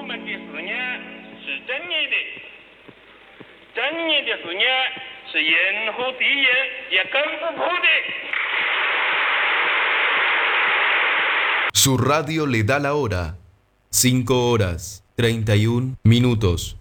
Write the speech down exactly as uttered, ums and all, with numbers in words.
们的思念是正义的，正义的思念是任何敌人也攻不破的。 Su radio le da la hora. Cinco horas, treinta y un minutos.